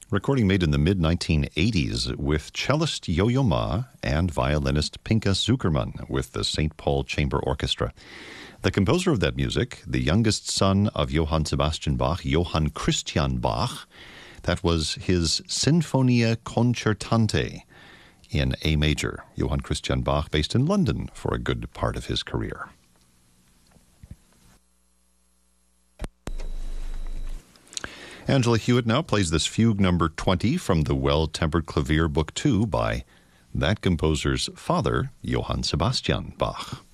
Recording made in the mid-1980s with cellist Yo-Yo Ma and violinist Pinka Zukerman with the St. Paul Chamber Orchestra. The composer of that music, the youngest son of Johann Sebastian Bach, Johann Christian Bach, that was his Sinfonia Concertante in A major. Johann Christian Bach, based in London for a good part of his career. Angela Hewitt now plays this fugue number 20 from the Well-Tempered Clavier Book 2 by that composer's father, Johann Sebastian Bach.